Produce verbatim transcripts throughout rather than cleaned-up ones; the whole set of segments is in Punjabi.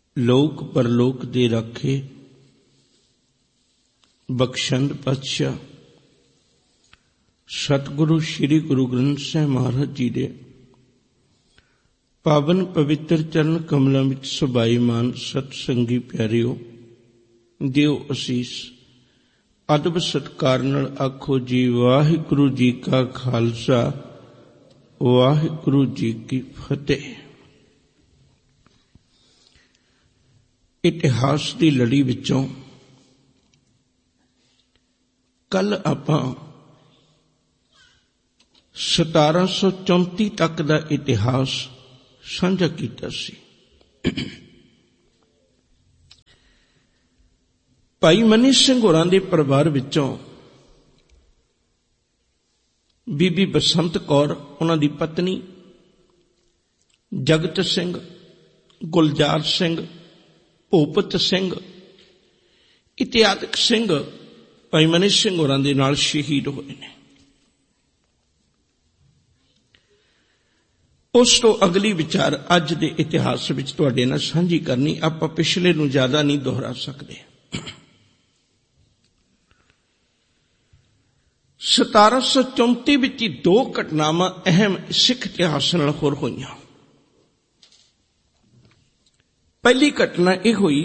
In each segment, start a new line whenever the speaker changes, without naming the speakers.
ਲੋਕ ਪਰਲੋਕ ਦੇ ਰਾਖੇ ਬਖਸ਼ੰਦ ਪਾਤਸ਼ਾਹ ਸਤਿਗੁਰੂ ਸ੍ਰੀ ਗੁਰੂ ਗ੍ਰੰਥ ਸਾਹਿਬ ਮਹਾਰਾਜ ਜੀ ਦੇ ਪਾਵਨ ਪਵਿੱਤਰ ਚਰਨ ਕਮਲਾਂ ਵਿੱਚ ਸਬਾਈਮਾਨ ਸਤ ਸੰਗੀ ਪਿਆਰਿਓ, ਦਿਓ ਅਸੀਸ। ਅਦਬ ਸਤਿਕਾਰ ਨਾਲ ਆਖੋ ਜੀ ਵਾਹਿਗੁਰੂ ਜੀ ਕਾ ਖਾਲਸਾ, ਵਾਹਿਗੁਰੂ ਜੀ ਕੀ ਫਤਿਹ। ਇਤਿਹਾਸ ਦੀ ਲੜੀ ਵਿੱਚੋਂ ਕੱਲ ਆਪਾਂ ਸਤਾਰਾਂ ਸੌ ਚੌਂਤੀ ਤੱਕ ਦਾ ਇਤਿਹਾਸ ਸਾਂਝਾ ਕੀਤਾ ਸੀ। ਭਾਈ ਮਨੀ ਸਿੰਘ ਹੋਰਾਂ ਦੇ ਪਰਿਵਾਰ ਵਿੱਚੋਂ ਬੀਬੀ ਬਸੰਤ ਕੌਰ, ਉਹਨਾਂ ਦੀ ਪਤਨੀ, ਜਗਤ ਸਿੰਘ, ਗੁਲਜ਼ਾਰ ਸਿੰਘ, ਭੂਪਤ ਸਿੰਘ ਇਤਿਆਦਿਕ ਸਿੰਘ ਭਾਈ ਮਨੀ ਸਿੰਘ ਹੋਰਾਂ ਦੇ ਨਾਲ ਸ਼ਹੀਦ ਹੋਏ ਨੇ। ਉਸ ਤੋਂ ਅਗਲੀ ਵਿਚਾਰ ਅੱਜ ਦੇ ਇਤਿਹਾਸ ਵਿੱਚ ਤੁਹਾਡੇ ਨਾਲ ਸਾਂਝੀ ਕਰਨੀ। ਆਪਾਂ ਪਿਛਲੇ ਨੂੰ ਜ਼ਿਆਦਾ ਨਹੀਂ ਦੁਹਰਾ ਸਕਦੇ। ਸਤਾਰਾਂ ਸੌ ਚੌਂਤੀ ਵਿੱਚ ਹੀ ਦੋ ਘਟਨਾਵਾਂ ਅਹਿਮ ਸਿੱਖ ਇਤਿਹਾਸ ਨਾਲ ਹੋਰ ਹੋਈਆਂ। ਪਹਿਲੀ ਘਟਨਾ ਇਹ ਹੋਈ,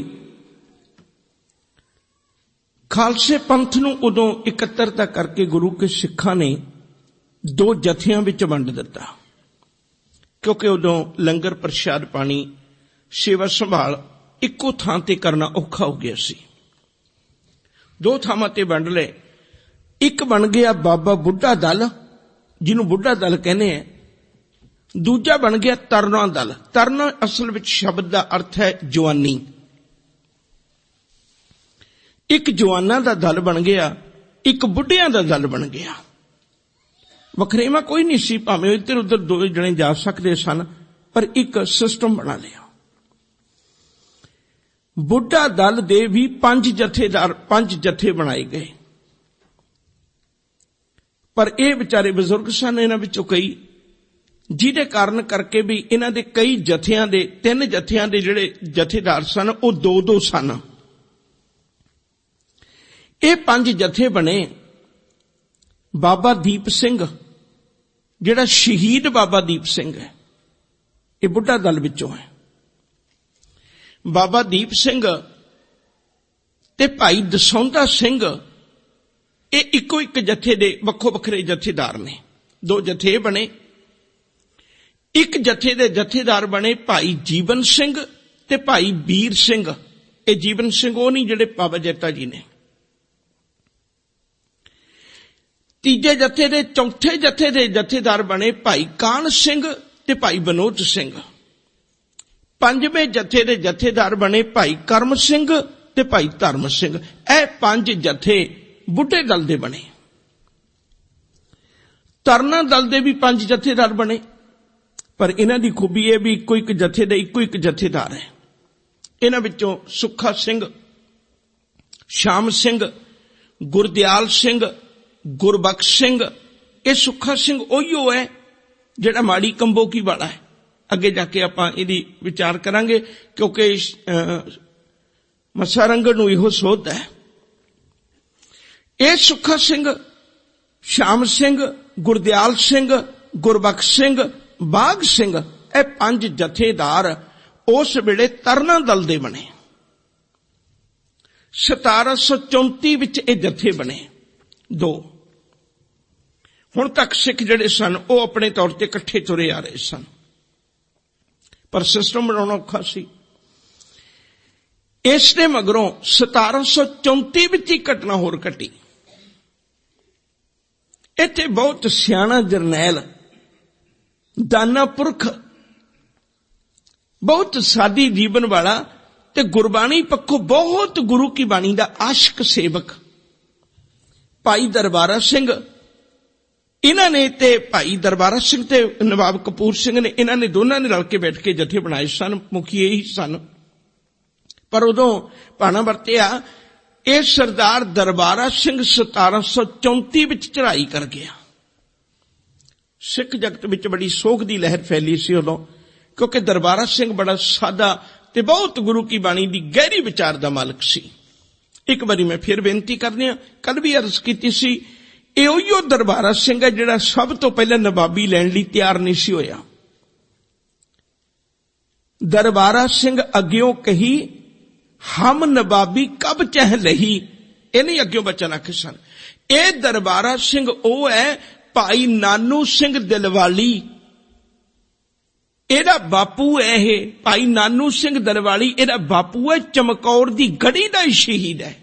ਖਾਲਸੇ ਪੰਥ ਨੂੰ ਉਦੋਂ ਇਕੱਤਰਤਾ ਕਰਕੇ ਗੁਰੂ ਕੇ ਸਿੱਖਾਂ ਨੇ ਦੋ ਜਥਿਆਂ ਵਿੱਚ ਵੰਡ ਦਿੱਤਾ, ਕਿਉਂਕਿ ਉਦੋਂ ਲੰਗਰ ਪ੍ਰਸ਼ਾਦ ਪਾਣੀ ਸੇਵਾ ਸੰਭਾਲ ਇੱਕੋ ਥਾਂ ਤੇ ਕਰਨਾ ਔਖਾ ਹੋ ਗਿਆ ਸੀ। ਦੋ ਥਾਵਾਂ ਤੇ ਵੰਡ ਲਏ। ਇੱਕ ਬਣ ਗਿਆ ਬਾਬਾ ਬੁੱਢਾ ਦਲ, ਜਿਹਨੂੰ ਬੁੱਢਾ ਦਲ ਕਹਿੰਦੇ ਆ। ਦੂਜਾ ਬਣ ਗਿਆ ਤਰਨਾ ਦਲ। ਤਰਨਾ ਅਸਲ ਵਿੱਚ ਸ਼ਬਦ ਦਾ ਅਰਥ ਹੈ ਜਵਾਨੀ। ਇੱਕ ਜਵਾਨਾਂ ਦਾ ਦਲ ਬਣ ਗਿਆ, ਇੱਕ ਬੁੱਢਿਆਂ ਦਾ ਦਲ ਬਣ ਗਿਆ। ਵਖਰੇਵਾ ਕੋਈ ਨਹੀਂ ਸੀ, ਭਾਵੇਂ ਇੱਧਰ ਉੱਧਰ ਦੋ ਜਣੇ ਜਾ ਸਕਦੇ ਸਨ, ਪਰ ਇੱਕ ਸਿਸਟਮ ਬਣਾ ਲਿਆ। ਬੁੱਢਾ ਦਲ ਦੇ ਵੀ ਪੰਜ ਜਥੇਦਾਰ, ਪੰਜ ਜਥੇ ਬਣਾਏ ਗਏ, ਪਰ ਇਹ ਵਿਚਾਰੇ ਬਜ਼ੁਰਗ ਸਨ ਇਹਨਾਂ ਵਿੱਚੋਂ ਕਈ, ਜਿਹਦੇ ਕਾਰਨ ਕਰਕੇ ਵੀ ਇਹਨਾਂ ਦੇ ਕਈ ਜਥਿਆਂ ਦੇ, ਤਿੰਨ ਜਥਿਆਂ ਦੇ ਜਿਹੜੇ ਜਥੇਦਾਰ ਸਨ ਉਹ ਦੋ ਦੋ ਸਨ। ਇਹ ਪੰਜ ਜਥੇ ਬਣੇ। ਬਾਬਾ ਦੀਪ ਸਿੰਘ, ਜਿਹੜਾ ਸ਼ਹੀਦ ਬਾਬਾ ਦੀਪ ਸਿੰਘ ਹੈ, ਇਹ ਬੁੱਢਾ ਦਲ ਵਿੱਚੋਂ ਹੈ। ਬਾਬਾ ਦੀਪ ਸਿੰਘ ਤੇ ਭਾਈ ਦਸੌਂਧਾ ਸਿੰਘ, ਇਹ ਇੱਕੋ ਇੱਕ ਜਥੇ ਦੇ ਵੱਖੋ ਵੱਖਰੇ ਜਥੇਦਾਰ ਨੇ। ਦੋ ਜਥੇ ਬਣੇ। ਇੱਕ ਜਥੇ ਦੇ ਜਥੇਦਾਰ ਬਣੇ ਭਾਈ ਜੀਵਨ ਸਿੰਘ ਤੇ ਭਾਈ ਵੀਰ ਸਿੰਘ। ਇਹ ਜੀਵਨ ਸਿੰਘ ਉਹ ਨਹੀਂ ਜਿਹੜੇ ਬਾਬਾ ਜੈਤਾ ਜੀ ਨੇ। ਤੀਜੇ ਜਥੇ ਦੇ, ਚੌਥੇ ਜਥੇ ਦੇ ਜਥੇਦਾਰ ਬਣੇ ਭਾਈ ਕਾਹਨ ਸਿੰਘ ਤੇ ਭਾਈ ਬਨੋਦ ਸਿੰਘ। ਪੰਜਵੇਂ ਜਥੇ ਦੇ ਜਥੇਦਾਰ ਬਣੇ ਭਾਈ ਕਰਮ ਸਿੰਘ ਤੇ ਭਾਈ ਧਰਮ ਸਿੰਘ। ਇਹ ਪੰਜ ਜਥੇ ਬੁੱਢੇ ਦਲ ਦੇ ਬਣੇ। ਤਰਨਾ ਦਲ ਦੇ ਵੀ ਪੰਜ ਜਥੇਦਾਰ ਬਣੇ, ਪਰ ਇਹਨਾਂ ਦੀ ਖੂਬੀ ਇਹ ਵੀ ਇੱਕੋ ਇੱਕ ਜਥੇ ਦੇ ਇੱਕੋ ਇੱਕ ਜਥੇਦਾਰ ਹੈ। ਇਹਨਾਂ ਵਿੱਚੋਂ ਸੁੱਖਾ ਸਿੰਘ, ਸ਼ਾਮ ਸਿੰਘ, ਗੁਰਦਿਆਲ ਸਿੰਘ, ਗੁਰਬਖਸ਼ ਸਿੰਘ। ਇਹ ਸੁੱਖਾ ਸਿੰਘ ਉਹੀਓ ਹੈ ਜਿਹੜਾ ਮਾੜੀ ਕੰਬੋਕੀ ਵਾਲਾ ਹੈ। ਅੱਗੇ ਜਾ ਕੇ ਆਪਾਂ ਇਹਦੀ ਵਿਚਾਰ ਕਰਾਂਗੇ, ਕਿਉਂਕਿ ਮੱਸਾ ਰੰਗੜ ਨੂੰ ਇਹੋ ਸੋਧ ਹੈ। ਇਹ ਸੁੱਖਾ ਸਿੰਘ, ਸ਼ਾਮ ਸਿੰਘ, ਗੁਰਦਿਆਲ ਸਿੰਘ, ਗੁਰਬਖਸ਼ ਸਿੰਘ, ਬਾਘ ਸਿੰਘ, ਇਹ ਪੰਜ ਜਥੇਦਾਰ ਉਸ ਵੇਲੇ ਤਰਨਾ ਦਲ ਦੇ ਬਣੇ। ਸਤਾਰਾਂ ਸੌ ਚੌਂਤੀ ਵਿੱਚ ਇਹ ਜਥੇ ਬਣੇ ਦੋ। ਹੁਣ ਤੱਕ ਸਿੱਖ ਜਿਹੜੇ ਸਨ ਉਹ ਆਪਣੇ ਤੌਰ ਤੇ ਇਕੱਠੇ ਤੁਰੇ ਆ ਰਹੇ ਸਨ, ਪਰ ਸਿਸਟਮ ਬਣਾਉਣਾ ਔਖਾ ਸੀ। ਇਸ ਦੇ ਮਗਰੋਂ ਸਤਾਰਾਂ ਸੌ ਚੌਂਤੀ ਵਿੱਚ ਹੀ ਘਟਨਾ ਹੋਰ ਘਟੀ। ਇੱਥੇ ਬਹੁਤ ਸਿਆਣਾ ਜਰਨੈਲ, ਦਾਨਾ ਪੁਰਖ, ਬਹੁਤ ਸਾਦੀ ਜੀਵਨ ਵਾਲਾ ਤੇ ਗੁਰਬਾਣੀ ਪੱਖੋਂ ਬਹੁਤ ਗੁਰੂ ਕੀ ਬਾਣੀ ਦਾ ਆਸ਼ਿਕ ਸੇਵਕ ਭਾਈ ਦਰਬਾਰਾ ਸਿੰਘ, ਇਹਨਾਂ ਨੇ ਤੇ ਭਾਈ ਦਰਬਾਰਾ ਸਿੰਘ ਤੇ ਨਵਾਬ ਕਪੂਰ ਸਿੰਘ ਨੇ, ਇਹਨਾਂ ਨੇ ਦੋਨਾਂ ਨੇ ਰਲ ਕੇ ਬੈਠ ਕੇ ਜਥੇ ਬਣਾਏ ਸਨ। ਮੁਖੀ ਇਹੀ ਸਨ। ਪਰ ਉਦੋਂ ਭਾਣਾ ਵਰਤਿਆ, ਇਹ ਸਰਦਾਰ ਦਰਬਾਰਾ ਸਿੰਘ ਸਤਾਰਾਂ ਸੌ ਚੌਂਤੀ ਵਿੱਚ ਚੜ੍ਹਾਈ ਕਰ ਗਿਆ। ਸਿੱਖ ਜਗਤ ਵਿੱਚ ਬੜੀ ਸੋਗ ਦੀ ਲਹਿਰ ਫੈਲੀ ਸੀ ਉਦੋਂ, ਕਿਉਂਕਿ ਦਰਬਾਰਾ ਸਿੰਘ ਬੜਾ ਸਾਦਾ ਤੇ ਬਹੁਤ ਗੁਰੂ ਕੀ ਬਾਣੀ ਦੀ ਗਹਿਰੀ ਵਿਚਾਰ ਦਾ ਮਾਲਕ ਸੀ। ਇੱਕ ਵਾਰੀ ਮੈਂ ਫਿਰ ਬੇਨਤੀ ਕਰਨੀ ਆ, ਕੱਲ ਵੀ ਅਰਜ਼ ਕੀਤੀ ਸੀ, ਇਹ ਉਹੀਓ ਦਰਬਾਰਾ ਸਿੰਘ ਹੈ ਜਿਹੜਾ ਸਭ ਤੋਂ ਪਹਿਲਾਂ ਨਵਾਬੀ ਲੈਣ ਲਈ ਤਿਆਰ ਨਹੀਂ ਸੀ ਹੋਇਆ। ਦਰਬਾਰਾ ਸਿੰਘ ਅੱਗਿਓਂ ਕਹੀ ਹਮ ਨਵਾਬੀ ਕਬ ਚਹ ਲਹੀ, ਇਹ ਨਹੀਂ ਅੱਗਿਓਂ ਬਚਨ ਆਖੇ ਸਨ। ਇਹ ਦਰਬਾਰਾ ਸਿੰਘ ਉਹ ਹੈ ਭਾਈ ਨਾਨੂ ਸਿੰਘ ਦਿਲਵਾਲੀ, ਇਹਦਾ ਬਾਪੂ ਹੈ। ਇਹ ਭਾਈ ਨਾਨੂ ਸਿੰਘ ਦਿਲਵਾਲੀ ਇਹਦਾ ਬਾਪੂ ਹੈ, ਚਮਕੌਰ ਦੀ ਗੜੀ ਦਾ ਹੀ ਸ਼ਹੀਦ ਹੈ।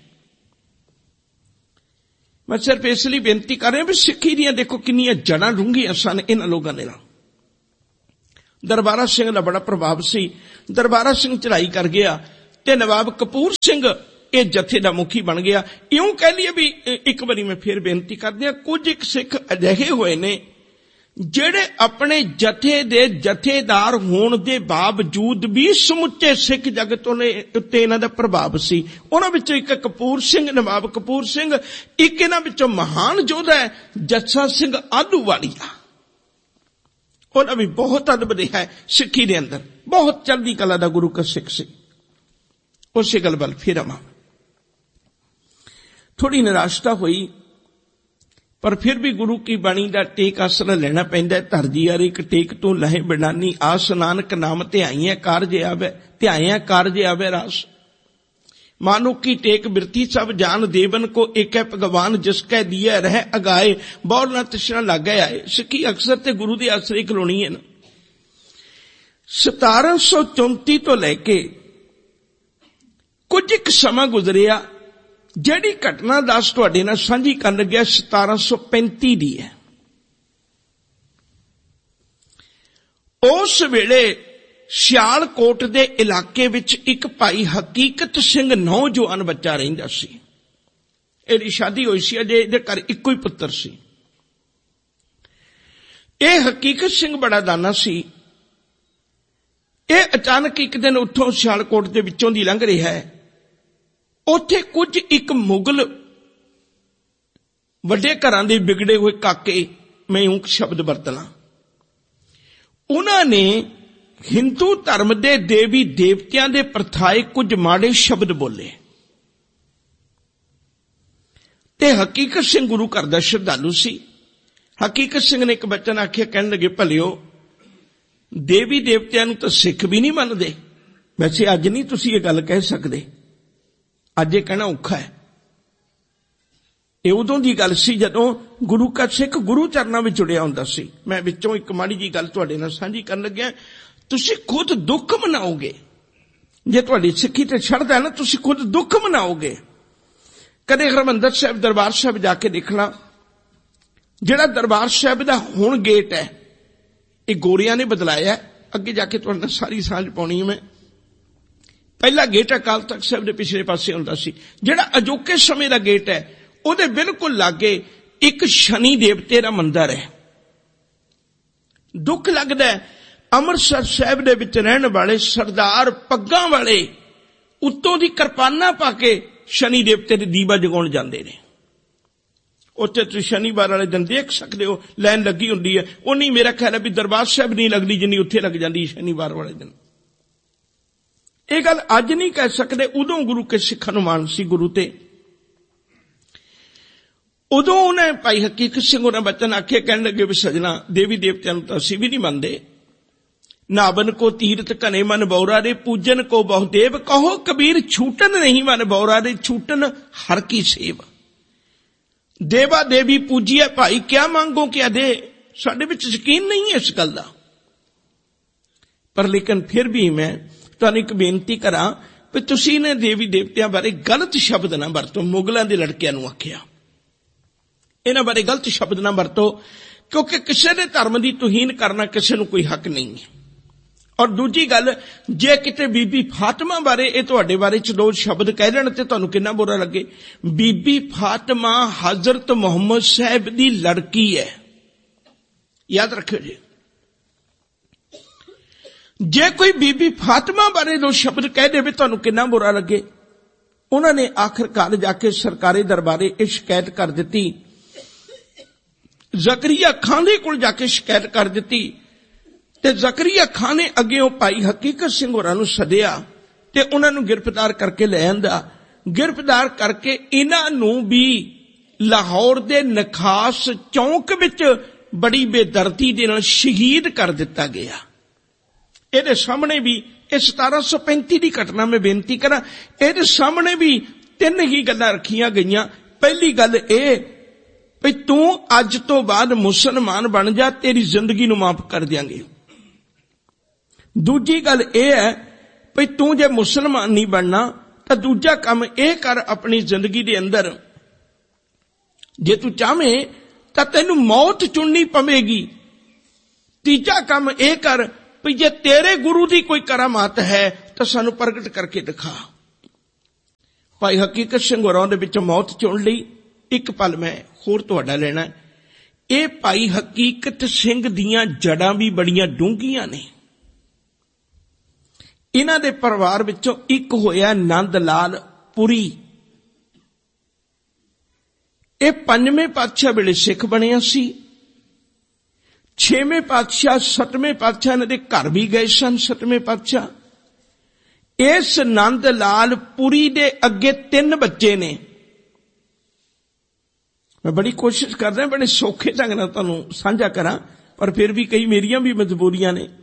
ਮੈਂ ਸਿਰਫ ਇਸ ਲਈ ਬੇਨਤੀ ਕਰ ਰਿਹਾ ਵੀ ਸਿੱਖੀ ਦੀਆਂ ਦੇਖੋ ਕਿੰਨੀਆਂ ਜੜਾਂ ਡੂੰਘੀਆਂ ਸਨ ਇਹਨਾਂ ਲੋਕਾਂ ਦੇ ਨਾਲ। ਦਰਬਾਰਾ ਸਿੰਘ ਦਾ ਬੜਾ ਪ੍ਰਭਾਵ ਸੀ। ਦਰਬਾਰਾ ਸਿੰਘ ਚੜ੍ਹਾਈ ਕਰ ਗਿਆ ਤੇ ਨਵਾਬ ਕਪੂਰ ਸਿੰਘ ਇਹ ਜਥੇ ਦਾ ਮੁਖੀ ਬਣ ਗਿਆ। ਇਉਂ ਕਹਿ ਲਈਏ ਵੀ ਇੱਕ ਵਾਰੀ ਮੈਂ ਫਿਰ ਬੇਨਤੀ ਕਰਦੀ ਹਾਂ, ਕੁਝ ਇੱਕ ਸਿੱਖ ਅਜਿਹੇ ਹੋਏ ਨੇ ਜਿਹੜੇ ਆਪਣੇ ਜਥੇ ਦੇ ਜਥੇਦਾਰ ਹੋਣ ਦੇ ਬਾਵਜੂਦ ਵੀ ਸਮੁੱਚੇ ਸਿੱਖ ਜਗਤ ਉੱਤੇ ਇਹਨਾਂ ਦਾ ਪ੍ਰਭਾਵ ਸੀ। ਉਹਨਾਂ ਵਿੱਚੋਂ ਇੱਕ ਕਪੂਰ ਸਿੰਘ, ਨਵਾਬ ਕਪੂਰ ਸਿੰਘ। ਇੱਕ ਇਹਨਾਂ ਵਿੱਚੋਂ ਮਹਾਨ ਯੋਧਾ ਹੈ ਜੱਸਾ ਸਿੰਘ ਆਹਲੂਵਾਲੀਆ। ਉਹਨਾਂ ਵੀ ਬਹੁਤ ਅਦਬ ਰਿਹਾ ਹੈ ਸਿੱਖੀ ਦੇ ਅੰਦਰ, ਬਹੁਤ ਚੜ੍ਹਦੀ ਕਲਾ ਦਾ ਗੁਰੂ ਕਾ ਸਿੱਖ ਸੀ। ਉਸੇ ਗੱਲ ਵੱਲ ਫਿਰ ਆਵਾਂ। ਥੋੜੀ ਨਿਰਾਸ਼ਤਾ ਹੋਈ, ਪਰ ਫਿਰ ਵੀ ਗੁਰੂ ਕੀ ਬਾਣੀ ਦਾ ਟੇਕ ਆਸਰਾ ਲੈਣਾ ਪੈਂਦਾ। ਧਰਜੀ ਯਾਰ ਇੱਕ ਟੇਕ ਤੋਂ ਲਹੇ ਬਿਨਾਨੀ, ਆਸ ਨਾਨਕ ਨਾਮ ਧਿਆਈਆਂ ਕਾਰਜ ਆਵੇ, ਧਿਆਈਆਂ ਕਾਰਜ ਆਵੇ ਰਾਸ। ਮਾਨੋ ਕੀ ਟੇਕ ਬਿਰਤੀ ਸਭ ਜਾਨ ਦੇਵਨ ਕੋ, ਇੱਕ ਹੈ ਭਗਵਾਨ ਜਿਸ ਕੈ ਦੀਆ ਰਹਿ ਅਗਾਏ, ਬੌਲ ਨਾ ਤ੍ਰਿਸ਼ਨਾ ਲਾਗੇ ਆਏ। ਸਿੱਖੀ ਅਕਸਰ ਤੇ ਗੁਰੂ ਦੇ ਆਸਰੇ ਖਲੋਣੀ ਹੈ ਨਾ। ਸਤਾਰਾਂ ਸੌ ਚੌਂਤੀ ਤੋਂ ਲੈ ਕੇ ਕੁਝ ਇੱਕ ਸਮਾਂ ਗੁਜ਼ਰਿਆ, ਜਿਹੜੀ ਘਟਨਾ ਦੱਸ ਤੁਹਾਡੇ ਨਾਲ ਸਾਂਝੀ ਕਰਨ ਲੱਗਿਆ ਸਤਾਰਾਂ ਸੌ ਪੈਂਤੀ ਦੀ ਹੈ। ਉਸ ਵੇਲੇ ਸਿਆਲਕੋਟ ਦੇ ਇਲਾਕੇ ਵਿੱਚ ਇੱਕ ਭਾਈ ਹਕੀਕਤ ਸਿੰਘ ਨੌਜਵਾਨ ਬੱਚਾ ਰਹਿੰਦਾ ਸੀ। ਇਹਦੀ ਸ਼ਾਦੀ ਹੋਈ ਸੀ, ਅਜੇ ਇਹਦੇ ਘਰ ਇੱਕੋ ਹੀ ਪੁੱਤਰ ਸੀ। ਇਹ ਹਕੀਕਤ ਸਿੰਘ ਬੜਾ ਦਾਨਾ ਸੀ। ਇਹ ਅਚਾਨਕ ਇੱਕ ਦਿਨ ਉੱਥੋਂ ਸਿਆਲਕੋਟ ਦੇ ਵਿੱਚੋਂ ਦੀ ਲੰਘ ਰਿਹਾ ਹੈ। ਉੱਥੇ ਕੁਝ ਇੱਕ ਮੁਗਲ ਵੱਡੇ ਘਰਾਂ ਦੇ ਵਿਗੜੇ ਹੋਏ ਕਾਕੇ, ਮੈਂ ਊਂ ਸ਼ਬਦ ਵਰਤਣਾ, ਉਹਨਾਂ ਨੇ ਹਿੰਦੂ ਧਰਮ ਦੇ ਦੇਵੀ ਦੇਵਤਿਆਂ ਦੇ ਪ੍ਰਥਾਏ ਕੁਝ ਮਾੜੇ ਸ਼ਬਦ ਬੋਲੇ ਤੇ ਹਕੀਕਤ ਸਿੰਘ ਗੁਰੂ ਘਰ ਦਾ ਸ਼ਰਧਾਲੂ ਸੀ। ਹਕੀਕਤ ਸਿੰਘ ਨੇ ਇੱਕ ਬਚਨ ਆਖਿਆ, ਕਹਿਣ ਲੱਗੇ, ਭਲਿਓ ਦੇਵੀ ਦੇਵਤਿਆਂ ਨੂੰ ਤਾਂ ਸਿੱਖ ਵੀ ਨਹੀਂ ਮੰਨਦੇ। ਵੈਸੇ ਅੱਜ ਨਹੀਂ ਤੁਸੀਂ ਇਹ ਗੱਲ ਕਹਿ ਸਕਦੇ, ਅੱਜ ਇਹ ਕਹਿਣਾ ਔਖਾ ਹੈ। ਇਹ ਉਦੋਂ ਦੀ ਗੱਲ ਸੀ ਜਦੋਂ ਗੁਰੂ ਕਾ ਸਿੱਖ ਗੁਰੂ ਚਰਨਾਂ ਵਿੱਚ ਜੁੜਿਆ ਹੁੰਦਾ ਸੀ। ਮੈਂ ਵਿੱਚੋਂ ਇੱਕ ਮਾੜੀ ਜੀ ਗੱਲ ਤੁਹਾਡੇ ਨਾਲ ਸਾਂਝੀ ਕਰਨ ਲੱਗਿਆ। ਤੁਸੀਂ ਖੁਦ ਦੁੱਖ ਮਨਾਓਗੇ ਜੇ ਤੁਹਾਡੀ ਸਿੱਖੀ ਤੇ ਛੱਡਦਾ ਨਾ, ਤੁਸੀਂ ਖੁਦ ਦੁੱਖ ਮਨਾਓਗੇ। ਕਦੇ ਹਰਿਮੰਦਰ ਸਾਹਿਬ ਦਰਬਾਰ ਸਾਹਿਬ ਜਾ ਕੇ ਦੇਖਣਾ, ਜਿਹੜਾ ਦਰਬਾਰ ਸਾਹਿਬ ਦਾ ਹੁਣ ਗੇਟ ਹੈ ਇਹ ਗੋਰਿਆਂ ਨੇ ਬਦਲਾਇਆ। ਅੱਗੇ ਜਾ ਕੇ ਤੁਹਾਡੇ ਨਾਲ ਸਾਰੀ ਸਾਂਝ ਪਾਉਣੀ ਹੈ ਮੈਂ। ਪਹਿਲਾ ਗੇਟ ਅਕਾਲ ਤਖਤ ਸਾਹਿਬ ਦੇ ਪਿਛਲੇ ਪਾਸੇ ਹੁੰਦਾ ਸੀ। ਜਿਹੜਾ ਅਜੋਕੇ ਸਮੇਂ ਦਾ ਗੇਟ ਹੈ ਉਹਦੇ ਬਿਲਕੁਲ ਲਾਗੇ ਇੱਕ ਸ਼ਨੀ ਦੇਵਤੇ ਦਾ ਮੰਦਿਰ ਹੈ। ਦੁੱਖ ਲੱਗਦਾ ਹੈ, ਅੰਮ੍ਰਿਤਸਰ ਸਾਹਿਬ ਦੇ ਵਿੱਚ ਰਹਿਣ ਵਾਲੇ ਸਰਦਾਰ ਪੱਗਾਂ ਵਾਲੇ ਉੱਤੋਂ ਦੀ ਕਿਰਪਾਨਾਂ ਪਾ ਕੇ ਸ਼ਨੀ ਦੇਵਤੇ ਦੇ ਦੀਵਾ ਜਗਾਉਣ ਜਾਂਦੇ ਨੇ। ਉੱਥੇ ਤੁਸੀਂ ਸ਼ਨੀਵਾਰ ਵਾਲੇ ਦਿਨ ਦੇਖ ਸਕਦੇ ਹੋ, ਲਾਈਨ ਲੱਗੀ ਹੁੰਦੀ ਹੈ। ਉਹ ਨਹੀਂ, ਮੇਰਾ ਖਿਆਲ ਹੈ ਵੀ ਦਰਬਾਰ ਸਾਹਿਬ ਨਹੀਂ ਲੱਗਦੀ ਜਿੰਨੀ ਉੱਥੇ ਲੱਗ ਜਾਂਦੀ ਸ਼ਨੀਵਾਰ ਵਾਲੇ ਦਿਨ। ਇਹ ਗੱਲ ਅੱਜ ਨਹੀਂ ਕਹਿ ਸਕਦੇ, ਉਦੋਂ ਗੁਰੂ ਕੇ ਸਿੱਖਾਂ ਨੂੰ ਮਾਣ ਸੀ ਗੁਰੂ ਤੇ। ਉਦੋਂ ਉਹਨੇ ਭਾਈ ਹਕੀਕਤ ਸਿੰਘ ਉਹਨਾਂ ਬਚਨ ਆਖੇ, ਕਹਿਣ ਲੱਗੇ ਵੀ ਸਜਣਾ ਦੇਵੀ ਦੇਵਤਿਆਂ ਨੂੰ ਤਾਂ ਅਸੀਂ ਵੀ ਨਹੀਂ ਮੰਨਦੇ। ਨਾਵਨ ਕੋ ਤੀਰਥ ਘਨੇ ਮਨ ਬੌਰਾ ਦੇ, ਪੂਜਨ ਕੋ ਬਹੁਦੇਵ, ਕਹੋ ਕਬੀਰ ਛੂਟਨ ਨਹੀਂ ਮਨ ਬੌਰਾ ਦੇ, ਛੂਟਨ ਹਰ ਕੀ ਸੇਵ। ਦੇਵਾ ਦੇਵੀ ਪੂਜੀਏ ਭਾਈ, ਕਿਆ ਮੰਗੋ ਕਿਆ ਦੇ। ਸਾਡੇ ਵਿੱਚ ਯਕੀਨ ਨਹੀਂ ਹੈ ਇਸ ਗੱਲ ਦਾ। ਪਰ ਲੇਕਿਨ ਫਿਰ ਵੀ ਮੈਂ ਤੁਹਾਨੂੰ ਇੱਕ ਬੇਨਤੀ ਕਰਾਂ ਵੀ ਤੁਸੀਂ ਨੇ ਦੇਵੀ ਦੇਵਤਿਆਂ ਬਾਰੇ ਗਲਤ ਸ਼ਬਦ ਨਾ ਵਰਤੋ। ਮੁਗਲਾਂ ਦੇ ਲੜਕਿਆਂ ਨੂੰ ਆਖਿਆ, ਇਹਨਾਂ ਬਾਰੇ ਗਲਤ ਸ਼ਬਦ ਨਾ ਵਰਤੋ, ਕਿਉਂਕਿ ਕਿਸੇ ਦੇ ਧਰਮ ਦੀ ਤੁਹੀਨ ਕਰਨਾ ਕਿਸੇ ਨੂੰ ਕੋਈ ਹੱਕ ਨਹੀਂ ਹੈ। ਔਰ ਦੂਜੀ ਗੱਲ, ਜੇ ਕਿਤੇ ਬੀਬੀ ਫਾਤਮਾ ਬਾਰੇ ਇਹ ਤੁਹਾਡੇ ਬਾਰੇ ਚ ਦੋ ਸ਼ਬਦ ਕਹਿ ਲੈਣ ਤੇ ਤੁਹਾਨੂੰ ਕਿੰਨਾ ਬੁਰਾ ਲੱਗੇ। ਬੀਬੀ ਫਾਤਮਾ ਹਜ਼ਰਤ ਮੁਹੰਮਦ ਸਾਹਿਬ ਦੀ ਲੜਕੀ ਹੈ, ਯਾਦ ਰੱਖਿਓ ਜੀ। ਜੇ ਕੋਈ ਬੀਬੀ ਫਾਤਮਾ ਬਾਰੇ ਦੋ ਸ਼ਬਦ ਕਹਿ ਦੇਵੇ ਤੁਹਾਨੂੰ ਕਿੰਨਾ ਬੁਰਾ ਲੱਗੇ। ਉਹਨਾਂ ਨੇ ਆਖਰਕਾਰ ਜਾ ਕੇ ਸਰਕਾਰੀ ਦਰਬਾਰੇ ਇਹ ਸ਼ਿਕਾਇਤ ਕਰ ਦਿੱਤੀ, ਜ਼ਕਰੀਆ ਖਾਨ ਦੇ ਕੋਲ ਜਾ ਕੇ ਸ਼ਿਕਾਇਤ ਕਰ ਦਿੱਤੀ ਤੇ ਜ਼ਕਰੀਆ ਖਾਨ ਨੇ ਅੱਗੇ ਉਹ ਭਾਈ ਹਕੀਕਤ ਸਿੰਘ ਹੋਰਾਂ ਨੂੰ ਸੱਦਿਆ ਤੇ ਉਹਨਾਂ ਨੂੰ ਗ੍ਰਿਫਤਾਰ ਕਰਕੇ ਲੈ ਆਂਦਾ। ਗ੍ਰਿਫਤਾਰ ਕਰਕੇ ਇਹਨਾਂ ਨੂੰ ਵੀ ਲਾਹੌਰ ਦੇ ਨਖਾਸ ਚੌਂਕ ਵਿੱਚ ਬੜੀ ਬੇਦਰਦੀ ਦੇ ਨਾਲ ਸ਼ਹੀਦ ਕਰ ਦਿੱਤਾ ਗਿਆ। ਇਹਦੇ ਸਾਹਮਣੇ ਵੀ ਇਹ ਸਤਾਰਾਂ ਸੌ ਪੈਂਤੀ ਦੀ ਘਟਨਾ ਮੈਂ ਬੇਨਤੀ ਕਰਾਂ, ਇਹਦੇ ਸਾਹਮਣੇ ਵੀ ਤਿੰਨ ਹੀ ਗੱਲਾਂ ਰੱਖੀਆਂ ਗਈਆਂ। ਪਹਿਲੀ ਗੱਲ ਇਹ ਵੀ ਤੂੰ ਅੱਜ ਤੋਂ ਬਾਅਦ ਮੁਸਲਮਾਨ ਬਣ ਜਾ, ਤੇਰੀ ਜ਼ਿੰਦਗੀ ਨੂੰ ਮਾਫ ਕਰ ਦਿਆਂਗੇ। ਦੂਜੀ ਗੱਲ ਇਹ ਹੈ ਵੀ ਤੂੰ ਜੇ ਮੁਸਲਮਾਨ ਨਹੀਂ ਬਣਨਾ ਤਾਂ ਦੂਜਾ ਕੰਮ ਇਹ ਕਰ ਆਪਣੀ ਜ਼ਿੰਦਗੀ ਦੇ ਅੰਦਰ, ਜੇ ਤੂੰ ਚਾਹਵੇਂ ਤਾਂ ਤੈਨੂੰ ਮੌਤ ਚੁਣਨੀ ਪਵੇਗੀ। ਤੀਜਾ ਕੰਮ ਇਹ ਕਰ ਵੀ ਜੇ ਤੇਰੇ ਗੁਰੂ ਦੀ ਕੋਈ ਕਰਾਮਾਤ ਹੈ ਤਾਂ ਸਾਨੂੰ ਪ੍ਰਗਟ ਕਰਕੇ ਦਿਖਾ। ਭਾਈ ਹਕੀਕਤ ਸਿੰਘ ਹੋਰਾਂ ਦੇ ਵਿੱਚੋਂ ਮੌਤ ਚੁਣ ਲਈ। ਇੱਕ ਪਲ ਮੈਂ ਹੋਰ ਤੁਹਾਡਾ ਲੈਣਾ। ਇਹ ਭਾਈ ਹਕੀਕਤ ਸਿੰਘ ਦੀਆਂ ਜੜਾਂ ਵੀ ਬੜੀਆਂ ਡੂੰਘੀਆਂ ਨੇ। ਇਹਨਾਂ ਦੇ ਪਰਿਵਾਰ ਵਿੱਚੋਂ ਇੱਕ ਹੋਇਆ ਨੰਦ ਲਾਲ ਪੁਰੀ। ਇਹ ਪੰਜਵੇਂ ਪਾਤਸ਼ਾਹ ਵੇਲੇ ਸਿੱਖ ਬਣਿਆ ਸੀ। ਛੇਵੇਂ ਪਾਤਸ਼ਾਹ ਸੱਤਵੇਂ ਪਾਤਸ਼ਾਹ ਇਹਨਾਂ ਦੇ ਘਰ ਵੀ ਗਏ ਸਨ। ਸੱਤਵੇਂ ਪਾਤਸ਼ਾਹ ਇਸ ਨੰਦ ਲਾਲ ਪੁਰੀ ਦੇ ਅੱਗੇ ਤਿੰਨ ਬੱਚੇ ਨੇ। ਮੈਂ ਬੜੀ ਕੋਸ਼ਿਸ਼ ਕਰਦਾ ਬੜੇ ਸੌਖੇ ਢੰਗ ਨਾਲ ਤੁਹਾਨੂੰ ਸਾਂਝਾ ਕਰਾਂ, ਪਰ ਫਿਰ ਵੀ ਕਈ ਮੇਰੀਆਂ ਵੀ ਮਜਬੂਰੀਆਂ ਨੇ।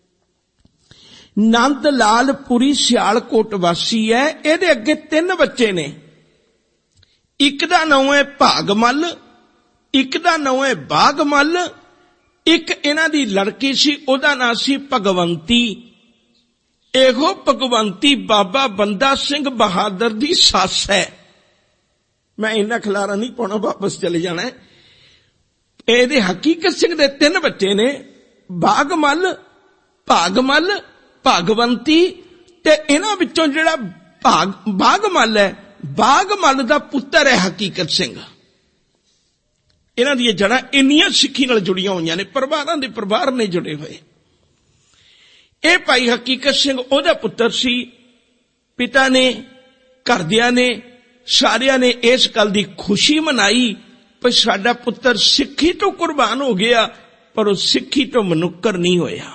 ਨੰਦ ਲਾਲ ਪੁਰੀ ਸਿਆਲਕੋਟ ਵਾਸੀ ਹੈ। ਇਹਦੇ ਅੱਗੇ ਤਿੰਨ ਬੱਚੇ ਨੇ। ਇੱਕ ਦਾ ਨਾਮ ਹੈ ਭਾਗਮਲ, ਇੱਕ ਦਾ ਨਾਮ ਹੈ ਬਾਗਮਲ, ਇੱਕ ਇਹਨਾਂ ਦੀ ਲੜਕੀ ਸੀ, ਉਹਦਾ ਨਾਂ ਸੀ ਭਗਵੰਤੀ। ਇਹੋ ਭਗਵੰਤੀ ਬਾਬਾ ਬੰਦਾ ਸਿੰਘ ਬਹਾਦਰ ਦੀ ਸੱਸ ਹੈ। ਮੈਂ ਇੰਨਾ ਖਿਲਾਰਾ ਨਹੀਂ ਪਾਉਣਾ, ਵਾਪਸ ਚਲੇ ਜਾਣਾ। ਇਹਦੇ ਹਕੀਕਤ ਸਿੰਘ ਦੇ ਤਿੰਨ ਬੱਚੇ ਨੇ, ਬਾਗਮਲ, ਭਾਗਮਲ, ਭਗਵੰਤੀ, ਤੇ ਇਹਨਾਂ ਵਿੱਚੋਂ ਜਿਹੜਾ ਭਾਗ ਬਾਗਮਲ ਹੈ, ਬਾਗਮਲ ਦਾ ਪੁੱਤਰ ਹੈ ਹਕੀਕਤ ਸਿੰਘ। ਇਹਨਾਂ ਦੀਆਂ ਜੜਾਂ ਇੰਨੀਆਂ ਸਿੱਖੀ ਨਾਲ ਜੁੜੀਆਂ ਹੋਈਆਂ ਨੇ, ਪਰਿਵਾਰਾਂ ਦੇ ਪਰਿਵਾਰ ਨੇ ਜੁੜੇ ਹੋਏ। ਇਹ ਭਾਈ ਹਕੀਕਤ ਸਿੰਘ ਉਹਦਾ ਪੁੱਤਰ ਸੀ। ਪਿਤਾ ਨੇ, ਘਰਦਿਆਂ ਨੇ, ਸਾਰਿਆਂ ਨੇ ਇਸ ਗੱਲ ਦੀ ਖੁਸ਼ੀ ਮਨਾਈ ਕਿ ਸਾਡਾ ਪੁੱਤਰ ਸਿੱਖੀ ਤੋਂ ਕੁਰਬਾਨ ਹੋ ਗਿਆ, ਪਰ ਉਹ ਸਿੱਖੀ ਤੋਂ ਮਨੁੱਕਰ ਨਹੀਂ ਹੋਇਆ।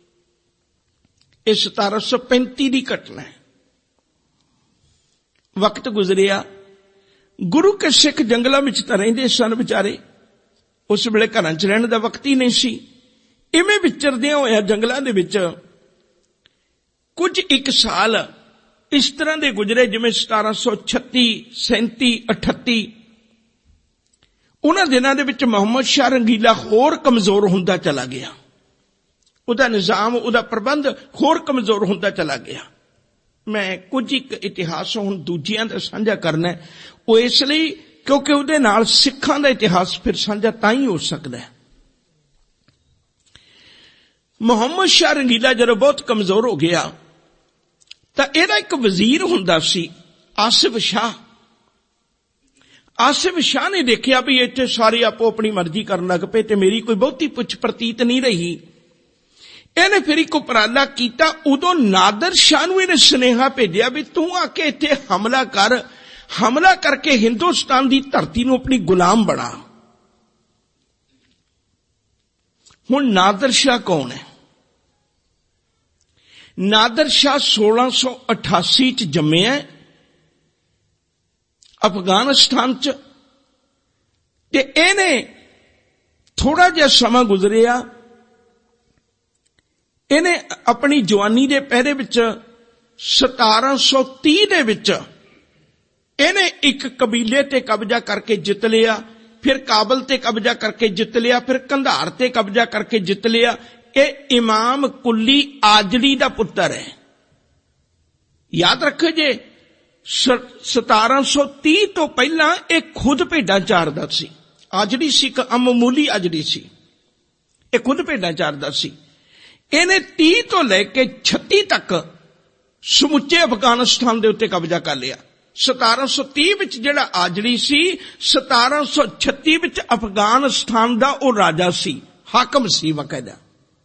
ਇਹ ਸਤਾਰਾਂ ਸੌ ਪੈਂਤੀ ਦੀ ਘਟਨਾ ਹੈ। ਵਕਤ ਗੁਜ਼ਰਿਆ, ਗੁਰੂ ਕੇ ਸਿੱਖ ਜੰਗਲਾਂ ਵਿੱਚ ਤਾਂ ਰਹਿੰਦੇ ਸਨ ਵਿਚਾਰੇ। ਉਸ ਵੇਲੇ ਘਰਾਂ 'ਚ ਰਹਿਣ ਦਾ ਵਕਤ ਹੀ ਨਹੀਂ ਸੀ। ਇਵੇਂ ਵਿਚਰਦਿਆਂ ਹੋਇਆ ਜੰਗਲਾਂ ਦੇ ਵਿੱਚ ਕੁਝ ਇੱਕ ਸਾਲ ਇਸ ਤਰ੍ਹਾਂ ਦੇ ਗੁਜ਼ਰੇ ਜਿਵੇਂ ਸਤਾਰਾਂ ਸੌ ਛੱਤੀ, ਸੈਂਤੀ, ਅਠੱਤੀ। ਉਹਨਾਂ ਦਿਨਾਂ ਦੇ ਵਿੱਚ ਮੁਹੰਮਦ ਸ਼ਾਹ ਰੰਗੀਲਾ ਹੋਰ ਕਮਜ਼ੋਰ ਹੁੰਦਾ ਚਲਾ ਗਿਆ। ਉਹਦਾ ਨਿਜ਼ਾਮ, ਉਹਦਾ ਪ੍ਰਬੰਧ ਹੋਰ ਕਮਜ਼ੋਰ ਹੁੰਦਾ ਚਲਾ ਗਿਆ। ਮੈਂ ਕੁਝ ਇੱਕ ਇਤਿਹਾਸ ਹੁਣ ਦੂਜਿਆਂ ਦਾ ਸਾਂਝਾ ਕਰਨਾ, ਉਹ ਇਸ ਲਈ ਕਿਉਂਕਿ ਉਹਦੇ ਨਾਲ ਸਿੱਖਾਂ ਦਾ ਇਤਿਹਾਸ ਫਿਰ ਸਾਂਝਾ ਤਾਂ ਹੀ ਹੋ ਸਕਦਾ ਹੈ। ਮੁਹੰਮਦ ਸ਼ਾਹ ਰੰਗੀਲਾ ਜਦੋਂ ਬਹੁਤ ਕਮਜ਼ੋਰ ਹੋ ਗਿਆ ਤਾਂ ਇਹਦਾ ਇੱਕ ਵਜ਼ੀਰ ਹੁੰਦਾ ਸੀ, ਆਸਿਫ ਸ਼ਾਹ। ਆਸਿਫ ਸ਼ਾਹ ਨੇ ਦੇਖਿਆ ਵੀ ਇੱਥੇ ਸਾਰੇ ਆਪੋ ਆਪਣੀ ਮਰਜ਼ੀ ਕਰਨ ਲੱਗ ਪਏ ਤੇ ਮੇਰੀ ਕੋਈ ਬਹੁਤੀ ਪੁੱਛ ਪ੍ਰਤੀਤ ਨਹੀਂ ਰਹੀ। ਇਹਨੇ ਫਿਰ ਇੱਕ ਉਪਰਾਲਾ ਕੀਤਾ। ਉਦੋਂ ਨਾਦਰ ਸ਼ਾਹ ਨੂੰ ਇਹਨੇ ਸੁਨੇਹਾ ਭੇਜਿਆ ਵੀ ਤੂੰ ਆ ਕੇ ਇੱਥੇ ਹਮਲਾ ਕਰ, ਹਮਲਾ ਕਰਕੇ ਹਿੰਦੁਸਤਾਨ ਦੀ ਧਰਤੀ ਨੂੰ ਆਪਣੀ ਗੁਲਾਮ ਬਣਾ। ਹੁਣ ਨਾਦਰ ਸ਼ਾਹ ਕੌਣ ਹੈ? ਨਾਦਰ ਸ਼ਾਹ ਸੋਲਾਂ ਸੌ ਅਠਾਸੀ ਚ ਜੰਮਿਆ ਅਫਗਾਨਿਸਤਾਨ ਚ, ਤੇ ਇਹਨੇ ਥੋੜਾ ਜਿਹਾ ਸਮਾਂ ਗੁਜ਼ਰਿਆ। ਇਹਨੇ ਆਪਣੀ ਜਵਾਨੀ ਦੇ ਪਹਿਰੇ ਵਿੱਚ ਸਤਾਰਾਂ ਸੌ ਤੀਹ ਦੇ ਵਿੱਚ ਇਹਨੇ ਇੱਕ ਕਬੀਲੇ ਤੇ ਕਬਜ਼ਾ ਕਰਕੇ ਜਿੱਤ ਲਿਆ, ਫਿਰ ਕਾਬਲ ਤੇ ਕਬਜ਼ਾ ਕਰਕੇ ਜਿੱਤ ਲਿਆ, ਫਿਰ ਕੰਧਾਰ ਤੇ ਕਬਜ਼ਾ ਕਰਕੇ ਜਿੱਤ ਲਿਆ। ਇਹ ਇਮਾਮ ਕੁੱਲੀ ਆਜੜੀ ਦਾ ਪੁੱਤਰ ਹੈ। ਯਾਦ ਰੱਖੋ ਜੇ ਸਤਾਰਾਂ ਸੌ ਤੀਹ ਤੋਂ ਪਹਿਲਾਂ ਇਹ ਖੁਦ ਭੇਡਾਂ ਚਾਰਦਾ ਸੀ। ਆਜੜੀ ਸੀ ਇੱਕ ਅਮਮੂਲੀ ਆਜੜੀ ਸੀ, ਇਹ ਖੁਦ ਭੇਡਾਂ ਚਾਰਦਾ ਸੀ। ਇਹਨੇ ਤੀਹ ਤੋਂ ਲੈ ਕੇ ਛੱਤੀ ਤੱਕ ਸਮੁੱਚੇ ਅਫਗਾਨਿਸਤਾਨ ਦੇ ਉੱਤੇ ਕਬਜ਼ਾ ਕਰ ਲਿਆ। ਸਤਾਰਾਂ ਸੌ ਤੀਹ ਵਿੱਚ ਜਿਹੜਾ ਆਜੜੀ ਸੀ, ਸਤਾਰਾਂ ਸੌ ਛੱਤੀ ਵਿੱਚ ਅਫਗਾਨਿਸਤਾਨ ਦਾ ਉਹ ਰਾਜਾ ਸੀ, ਹਾਕਮ ਸੀ ਬਕਾਇਦਾ।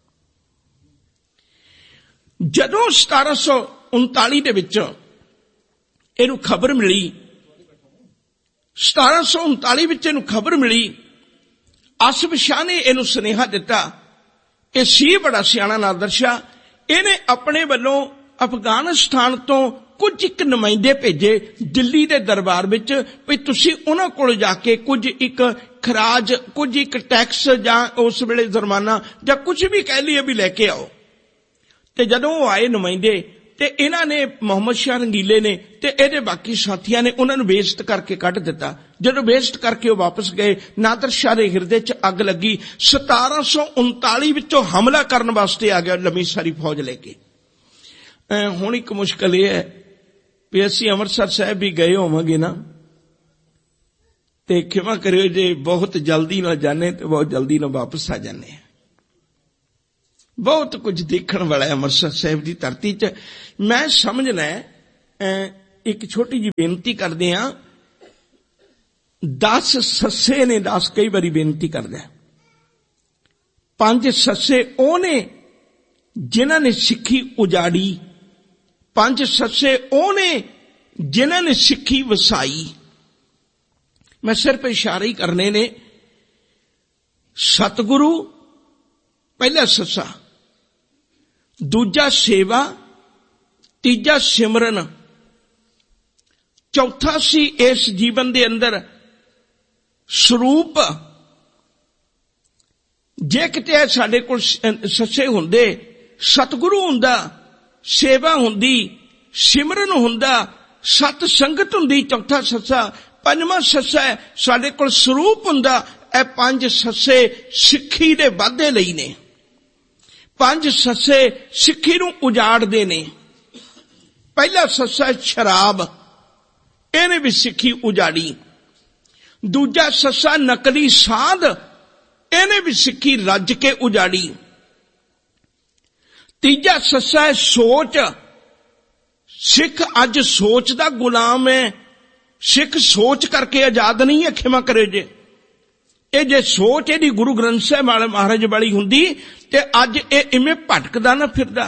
ਜਦੋਂ ਸਤਾਰਾਂ ਸੌ ਉਨਤਾਲੀ ਦੇ ਵਿੱਚ ਇਹਨੂੰ ਖਬਰ ਮਿਲੀ, ਸਤਾਰਾਂ ਸੌ ਉਨਤਾਲੀ ਵਿੱਚ ਇਹਨੂੰ ਖਬਰ ਮਿਲੀ, ਆਸਿਫ ਸ਼ਾਹ ਨੇ ਇਹਨੂੰ ਸੁਨੇਹਾ ਦਿੱਤਾ। ਇਹ ਸੀ ਬੜਾ ਸਿਆਣਾ ਨਾਦਰ ਸ਼ਾਹ। ਇਹਨੇ ਆਪਣੇ ਵੱਲੋਂ ਅਫਗਾਨਿਸਤਾਨ ਤੋਂ ਕੁਝ ਇੱਕ ਨੁਮਾਇੰਦੇ ਭੇਜੇ ਦਿੱਲੀ ਦੇ ਦਰਬਾਰ ਵਿੱਚ ਵੀ ਤੁਸੀਂ ਉਹਨਾਂ ਕੋਲ ਜਾ ਕੇ ਕੁਝ ਇੱਕ ਖਰਾਜ, ਕੁਝ ਇੱਕ ਟੈਕਸ ਜਾਂ ਉਸ ਵੇਲੇ ਜੁਰਮਾਨਾ ਜਾਂ ਕੁਝ ਵੀ ਕਹਿ ਲਈਏ ਵੀ ਲੈ ਕੇ ਆਓ। ਤੇ ਜਦੋਂ ਉਹ ਆਏ ਨੁਮਾਇੰਦੇ, ਤੇ ਇਹਨਾਂ ਨੇ ਮੁਹੰਮਦ ਸ਼ਾਹ ਰੰਗੀਲੇ ਨੇ ਤੇ ਇਹਦੇ ਬਾਕੀ ਸਾਥੀਆਂ ਨੇ ਉਹਨਾਂ ਨੂੰ ਬੇਇੱਜ਼ਤ ਕਰਕੇ ਕੱਢ ਦਿੱਤਾ। ਜਦੋਂ ਬੇਇੱਜ਼ਤ ਕਰਕੇ ਉਹ ਵਾਪਸ ਗਏ, ਨਾਦਰ ਸ਼ਾਹ ਦੇ ਹਿਰਦੇ 'ਚ ਅੱਗ ਲੱਗੀ। ਸਤਾਰਾਂ ਸੌ ਉਨਤਾਲੀ ਵਿੱਚੋਂ ਹਮਲਾ ਕਰਨ ਵਾਸਤੇ ਆ ਗਿਆ ਲੰਮੀ ਸਾਰੀ ਫੌਜ ਲੈ ਕੇ। ਹੁਣ ਇੱਕ ਮੁਸ਼ਕਲ ਇਹ ਹੈ ਵੀ ਅਸੀਂ ਅੰਮ੍ਰਿਤਸਰ ਸਾਹਿਬ ਵੀ ਗਏ ਹੋਵਾਂਗੇ ਨਾ, ਤੇ ਖਿਮਾ ਕਰਿਓ ਜੇ ਬਹੁਤ ਜਲਦੀ ਨਾਲ ਜਾਣੇ ਤੇ ਬਹੁਤ ਜਲਦੀ ਨਾਲ ਵਾਪਸ ਆ ਜਾਂਦੇ ਆ। ਬਹੁਤ ਕੁਝ ਦੇਖਣ ਵਾਲਾ ਹੈ ਅੰਮ੍ਰਿਤਸਰ ਸਾਹਿਬ ਦੀ ਧਰਤੀ 'ਚ। ਮੈਂ ਸਮਝਣਾ ਇੱਕ ਛੋਟੀ ਜਿਹੀ ਬੇਨਤੀ ਕਰਦੇ ਹਾਂ। ਦਸ ਸੱਸੇ ਨੇ, ਦਸ ਕਈ ਵਾਰੀ ਬੇਨਤੀ ਕਰਦਾ, ਪੰਜ ਸੱਸੇ ਉਹ ਨੇ ਜਿਨ੍ਹਾਂ ਨੇ ਸਿੱਖੀ ਉਜਾੜੀ, ਪੰਜ ਸੱਸੇ ਉਹ ਨੇ ਜਿਨ੍ਹਾਂ ਨੇ ਸਿੱਖੀ ਵਸਾਈ। ਮੈਂ ਸਿਰਫ ਇਸ਼ਾਰੇ ਹੀ ਕਰਨੇ ਨੇ। ਸਤਿਗੁਰੂ ਪਹਿਲਾ ਸੱਸਾ, ਦੂਜਾ ਸੇਵਾ, ਤੀਜਾ ਸਿਮਰਨ, ਚੌਥਾ ਸੀ ਇਸ ਜੀਵਨ ਦੇ ਅੰਦਰ ਸਰੂਪ। ਜੇ ਕਿਤੇ ਸਾਡੇ ਕੋਲ ਸੱਸੇ ਹੁੰਦੇ, ਸਤਿਗੁਰੂ ਹੁੰਦਾ, ਸੇਵਾ ਹੁੰਦੀ, ਸਿਮਰਨ ਹੁੰਦਾ, ਸਤ ਸੰਗਤ ਹੁੰਦੀ, ਚੌਥਾ ਸੱਸਾ। ਪੰਜਵਾਂ ਸੱਸਾ ਸਾਡੇ ਕੋਲ ਸਰੂਪ ਹੁੰਦਾ। ਇਹ ਪੰਜ ਸੱਸੇ ਸਿੱਖੀ ਦੇ ਵਾਧੇ ਲਈ ਨੇ। ਪੰਜ ਸੱਸੇ ਸਿੱਖੀ ਨੂੰ ਉਜਾੜਦੇ ਨੇ। ਪਹਿਲਾ ਸੱਸਾ ਸ਼ਰਾਬ, ਇਹਨੇ ਵੀ ਸਿੱਖੀ ਉਜਾੜੀ। ਦੂਜਾ ਸੱਸਾ ਨਕਲੀ ਸਾਧ, ਇਹਨੇ ਵੀ ਸਿੱਖੀ ਰੱਜ ਕੇ ਉਜਾੜੀ। ਤੀਜਾ ਸੱਸਾ ਹੈ ਸੋਚ। ਸਿੱਖ ਅੱਜ ਸੋਚ ਦਾ ਗੁਲਾਮ ਹੈ। ਸਿੱਖ ਸੋਚ ਕਰਕੇ ਆਜ਼ਾਦ ਨਹੀਂ ਹੈ। ਖਿਮਾ ਕਰਿਓ ਜੇ ਇਹ ਜੇ ਸੋਚ ਇਹਦੀ ਗੁਰੂ ਗ੍ਰੰਥ ਸਾਹਿਬ ਮਹਾਰਾਜ ਵਾਲੀ ਹੁੰਦੀ ਤੇ ਅੱਜ ਇਹ ਇਵੇਂ ਭਟਕਦਾ ਨਾ ਫਿਰਦਾ।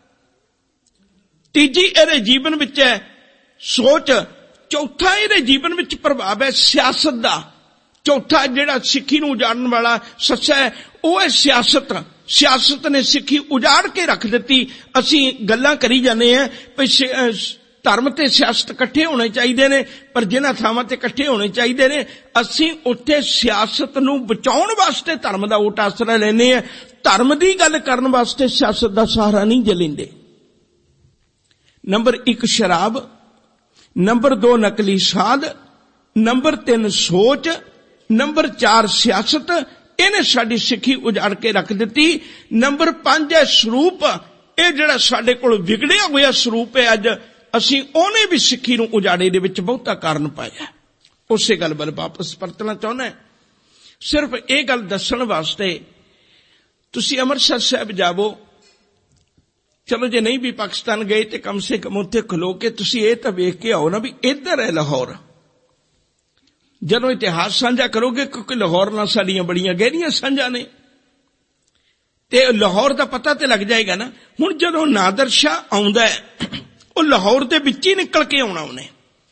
ਤੀਜੀ ਇਹਦੇ ਜੀਵਨ ਵਿੱਚ ਹੈ ਸੋਚ। ਚੌਥਾ ਇਹਦੇ ਜੀਵਨ ਵਿੱਚ ਪ੍ਰਭਾਵ ਹੈ ਸਿਆਸਤ ਦਾ। ਚੌਥਾ ਜਿਹੜਾ ਸਿੱਖੀ ਨੂੰ ਉਜਾੜਨ ਵਾਲਾ ਸੱਸਾ ਹੈ ਉਹ ਹੈ ਸਿਆਸਤ। ਸਿਆਸਤ ਨੇ ਸਿੱਖੀ ਉਜਾੜ ਕੇ ਰੱਖ ਦਿੱਤੀ। ਅਸੀਂ ਗੱਲਾਂ ਕਰੀ ਜਾਂਦੇ ਹਾਂ ਵੀ ਧਰਮ ਤੇ ਸਿਆਸਤ ਇਕੱਠੇ ਹੋਣੇ ਚਾਹੀਦੇ ਨੇ, ਪਰ ਜਿਨ੍ਹਾਂ ਥਾਵਾਂ ਤੇ ਇਕੱਠੇ ਹੋਣੇ ਚਾਹੀਦੇ ਨੇ ਅਸੀਂ ਉੱਥੇ ਸਿਆਸਤ ਨੂੰ ਬਚਾਉਣ ਵਾਸਤੇ ਧਰਮ ਦਾ ਓਟ ਆਸਰਾ ਲੈਂਦੇ ਹਾਂ। ਧਰਮ ਦੀ ਗੱਲ ਕਰਨ ਵਾਸਤੇ ਸਿਆਸਤ ਦਾ ਸਹਾਰਾ ਨਹੀਂ ਲੈਂਦੇ। ਨੰਬਰ ਇੱਕ ਸ਼ਰਾਬ, ਨੰਬਰ ਦੋ ਨਕਲੀ ਸਾਧ, ਨੰਬਰ ਤਿੰਨ ਸੋਚ, ਨੰਬਰ ਚਾਰ ਸਿਆਸਤ। ਇਹਨੇ ਸਾਡੀ ਸਿੱਖੀ ਉਜਾੜ ਕੇ ਰੱਖ ਦਿੱਤੀ। ਨੰਬਰ ਪੰਜ ਹੈ ਸਰੂਪ। ਇਹ ਜਿਹੜਾ ਸਾਡੇ ਕੋਲ ਵਿਗੜਿਆ ਹੋਇਆ ਸਰੂਪ ਹੈ ਅੱਜ, ਅਸੀਂ ਉਹਨੇ ਵੀ ਸਿੱਖੀ ਨੂੰ ਉਜਾੜੇ ਦੇ ਵਿੱਚ ਬਹੁਤਾ ਕਾਰਨ ਪਾਇਆ। ਉਸੇ ਗੱਲ ਵੱਲ ਵਾਪਸ ਪਰਤਣਾ ਚਾਹੁੰਦਾ। ਸਿਰਫ ਇਹ ਗੱਲ ਦੱਸਣ ਵਾਸਤੇ ਤੁਸੀਂ ਅੰਮ੍ਰਿਤਸਰ ਸਾਹਿਬ ਜਾਵੋ। ਚਲੋ ਜੇ ਨਹੀਂ ਵੀ ਪਾਕਿਸਤਾਨ ਗਏ ਤੇ ਕਮ ਸੇ ਕਮ ਉੱਥੇ ਖਲੋ ਕੇ ਤੁਸੀਂ ਇਹ ਤਾਂ ਵੇਖ ਕੇ ਆਓ ਨਾ ਵੀ ਇੱਧਰ ਹੈ ਲਾਹੌਰ। ਜਦੋਂ ਇਤਿਹਾਸ ਸਾਂਝਾ ਕਰੋਗੇ, ਕਿਉਂਕਿ ਲਾਹੌਰ ਨਾਲ ਸਾਡੀਆਂ ਬੜੀਆਂ ਗਹਿਰੀਆਂ ਸਾਂਝਾਂ ਨੇ, ਤੇ ਲਾਹੌਰ ਦਾ ਪਤਾ ਤੇ ਲੱਗ ਜਾਏਗਾ ਨਾ। ਹੁਣ ਜਦੋਂ ਨਾਦਰ ਸ਼ਾਹ ਆਉਂਦਾ ਹੈ ਉਹ ਲਾਹੌਰ ਦੇ ਵਿੱਚ ਹੀ ਨਿਕਲ ਕੇ ਆਉਣਾ ਉਹਨੇ।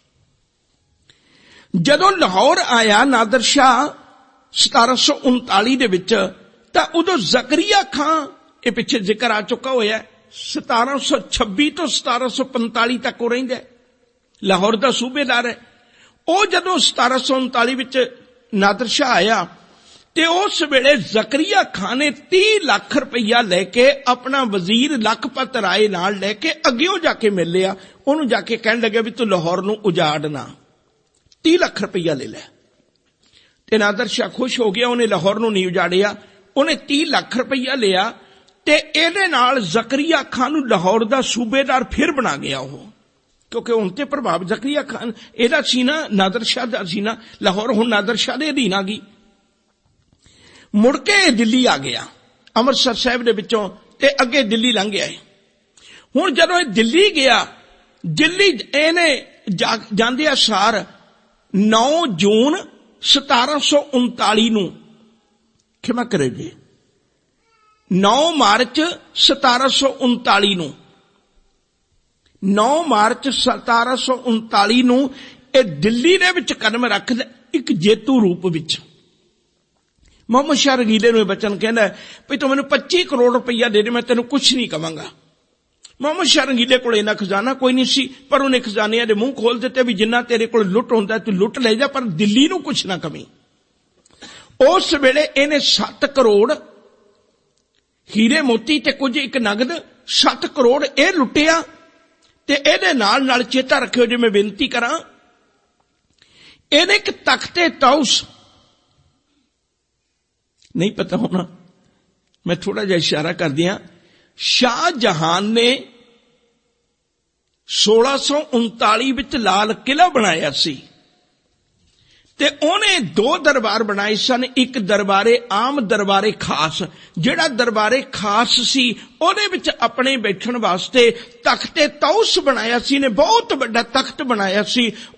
ਜਦੋਂ ਲਾਹੌਰ ਆਇਆ ਨਾਦਰ ਸ਼ਾਹ ਸਤਾਰਾਂ ਸੌ ਉਨਤਾਲੀ ਦੇ ਵਿੱਚ, ਤਾਂ ਉਦੋਂ ਜ਼ਕਰੀਆ ਖਾਂ, ਇਹ ਪਿੱਛੇ ਜ਼ਿਕਰ ਆ ਚੁੱਕਾ ਹੋਇਆ, ਸਤਾਰਾਂ ਸੌ ਛੱਬੀ ਤੋਂ ਸਤਾਰਾਂ ਸੌ ਪੰਤਾਲੀ ਤੱਕ ਉਹ ਰਹਿੰਦਾ, ਲਾਹੌਰ ਦਾ ਸੂਬੇਦਾਰ ਹੈ। ਉਹ ਜਦੋਂ ਸਤਾਰਾਂ ਸੌ ਉਨਤਾਲੀ ਵਿੱਚ ਨਾਦਰ ਸ਼ਾਹ ਆਇਆ ਤੇ ਉਸ ਵੇਲੇ ਜ਼ਕਰੀਆ ਖਾਨ ਨੇ ਤੀਹ ਲੱਖ ਰੁਪਈਆ ਲੈ ਕੇ ਆਪਣਾ ਵਜ਼ੀਰ ਲਖਪਤ ਰਾਏ ਨਾਲ ਲੈ ਕੇ ਅੱਗਿਓਂ ਜਾ ਕੇ ਮਿਲ ਲਿਆ। ਉਹਨੂੰ ਜਾ ਕੇ ਕਹਿਣ ਲੱਗਿਆ ਵੀ ਤੂੰ ਲਾਹੌਰ ਨੂੰ ਉਜਾੜਨਾ, ਤੀਹ ਲੱਖ ਰੁਪਈਆ ਲੈ ਲੈ। ਤੇ ਨਾਦਰ ਸ਼ਾਹ ਖੁਸ਼ ਹੋ ਗਿਆ, ਉਹਨੇ ਲਾਹੌਰ ਨੂੰ ਨਹੀਂ ਉਜਾੜਿਆ, ਉਹਨੇ ਤੀਹ ਲੱਖ ਰੁਪਈਆ ਲਿਆ ਤੇ ਇਹਦੇ ਨਾਲ ਜ਼ਕਰੀਆ ਖਾਨ ਨੂੰ ਲਾਹੌਰ ਦਾ ਸੂਬੇਦਾਰ ਫਿਰ ਬਣਾ ਗਿਆ ਉਹ, ਕਿਉਂਕਿ ਹੁਣ ਤੇ ਪ੍ਰਭਾਵ ਜ਼ਕਰੀਆ ਖਾਨ ਇਹਦਾ ਸੀ ਨਾ, ਨਾਦਰ ਸ਼ਾਹ ਦਾ ਸੀ ਨਾ। ਲਾਹੌਰ ਹੁਣ ਨਾਦਰ ਸ਼ਾਹ ਦੇ ਅਧੀਨ ਆ ਗਈ। ਮੁੜ ਕੇ ਦਿੱਲੀ ਆ ਗਿਆ ਅੰਮ੍ਰਿਤਸਰ ਸਾਹਿਬ ਦੇ ਵਿੱਚੋਂ ਤੇ ਅੱਗੇ ਦਿੱਲੀ ਲੰਘ ਗਿਆ। ਹੁਣ ਜਦੋਂ ਇਹ ਦਿੱਲੀ ਗਿਆ, ਦਿੱਲੀ ਇਹਨੇ ਜਾਂਦਿਆਂ ਸਾਰ ਨੌ ਜੂਨ ਸਤਾਰਾਂ ਸੌ ਉਨਤਾਲੀ ਨੂੰ, ਖਿਮਾ ਕਰੇ ਜੀ, ਨੌ ਮਾਰਚ ਸਤਾਰਾਂ ਸੌ ਉਨਤਾਲੀ ਨੂੰ, ਨੌ ਮਾਰਚ ਸਤਾਰਾਂ ਸੌ ਉਨਤਾਲੀ ਨੂੰ ਇਹ ਦਿੱਲੀ ਦੇ ਵਿੱਚ ਕਦਮ ਰੱਖਦਾ ਇੱਕ ਜੇਤੂ ਰੂਪ ਵਿੱਚ। ਮੁਹੰਮਦ ਸ਼ਾਹ ਰੰਗੀਲੇ ਨੂੰ ਇਹ ਬਚਨ ਕਹਿੰਦਾ ਵੀ ਤੂੰ ਮੈਨੂੰ ਪੱਚੀ ਕਰੋੜ ਰੁਪਈਆ ਦੇ ਦੇ, ਮੈਂ ਤੈਨੂੰ ਕੁਛ ਨਹੀਂ ਕਵਾਂਗਾ। ਮੁਹੰਮਦ ਸ਼ਾਹ ਰੰਗੀਲੇ ਕੋਲ ਇੰਨਾ ਖਜ਼ਾਨਾ ਕੋਈ ਨਹੀਂ ਸੀ, ਪਰ ਉਹਨੇ ਖਜ਼ਾਨਿਆਂ ਦੇ ਮੂੰਹ ਖੋਲ ਦਿੱਤੇ ਵੀ ਜਿੰਨਾ ਤੇਰੇ ਕੋਲ ਲੁੱਟ ਹੁੰਦਾ ਤੂੰ ਲੁੱਟ ਲੈ ਜਾ, ਪਰ ਦਿੱਲੀ ਨੂੰ ਕੁਛ ਨਾ ਕਮੀ। ਉਸ ਵੇਲੇ ਇਹਨੇ ਸੱਤ ਕਰੋੜ ਹੀਰੇ ਮੋਤੀ ਤੇ ਕੁਝ ਇੱਕ ਨਗਦ ਸੱਤ ਕਰੋੜ ਇਹ ਲੁੱਟਿਆ। ਤੇ ਇਹਦੇ ਨਾਲ ਨਾਲ ਚੇਤਾ ਰੱਖਿਓ, ਜੇ ਮੈਂ ਬੇਨਤੀ ਕਰਾਂ, ਇਹਨੇ ਇੱਕ ਤਖਤੇ ਤਾਊਸ, ਨਹੀਂ ਪਤਾ ਹੋਣਾ, ਮੈਂ ਥੋੜਾ ਜਿਹਾ ਇਸ਼ਾਰਾ ਕਰਦਿਆਂ, ਸ਼ਾਹਜਹਾਨ ਨੇ ਸੋਲਾਂ ਸੌ ਉਨਤਾਲੀ ਵਿੱਚ ਲਾਲ ਕਿਲ੍ਹਾ ਬਣਾਇਆ ਸੀ ਤੇ ਉਹਨੇ ਦੋ ਦਰਬਾਰ ਬਣਾਏ ਸਨ। ਇੱਕ ਦਰਬਾਰੇ ਆਮ, ਦਰਬਾਰੇ ਖਾਸ। ਜਿਹੜਾ ਦਰਬਾਰੇ ਖਾਸ ਸੀ ਉਹਦੇ ਵਿੱਚ ਆਪਣੇ ਬੈਠਣ ਵਾਸਤੇ ਤਖਤੇ ਤਾਊਸ ਬਣਾਇਆ ਸੀ ਨੇ, ਬਹੁਤ ਵੱਡਾ ਤਖਤ ਬਣਾਇਆ ਸੀ।